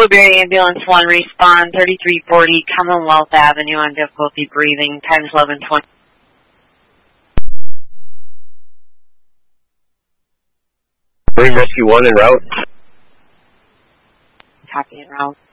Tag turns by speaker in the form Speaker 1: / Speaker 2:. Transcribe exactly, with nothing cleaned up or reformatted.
Speaker 1: Blueberry Ambulance one, respond thirty-three forty Commonwealth Avenue on difficulty breathing, times eleven twenty.
Speaker 2: Marine Rescue one en route.
Speaker 1: Copy en route.